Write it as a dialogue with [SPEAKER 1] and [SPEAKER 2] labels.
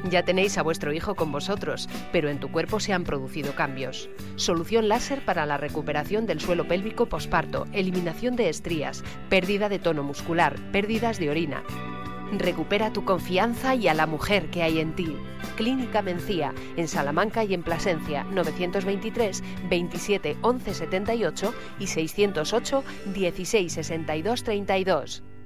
[SPEAKER 1] Ya tenéis a vuestro hijo con vosotros, pero en tu cuerpo se han producido cambios. Solución láser para la recuperación del suelo pélvico posparto, eliminación de estrías, pérdida de tono muscular, pérdidas de orina. Recupera tu confianza y a la mujer que hay en ti. Clínica Mencía, en Salamanca y en Plasencia, 923 27 11 78 y 608 16 62 32.